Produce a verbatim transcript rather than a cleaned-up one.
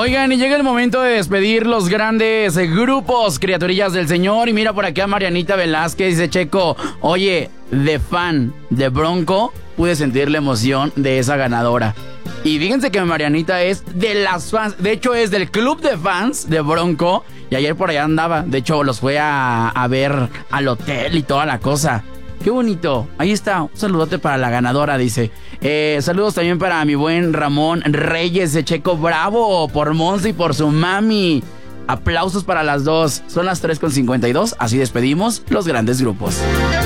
Oigan, y llega el momento de despedir los grandes eh, grupos, criaturillas del Señor. Y mira por acá Marianita Velázquez, dice Checo, oye, de fan de Bronco, pude sentir la emoción de esa ganadora. Y fíjense que Marianita es de las fans, de hecho es del club de fans de Bronco. Y ayer por allá andaba, de hecho los fue a, a ver al hotel y toda la cosa. ¡Qué bonito! Ahí está, un saludote para la ganadora, dice. Eh, saludos también para mi buen Ramón Reyes de Checo. ¡Bravo! Por Monza y por su mami. Aplausos para las dos. Son las tres con cincuenta y dos, así despedimos los grandes grupos.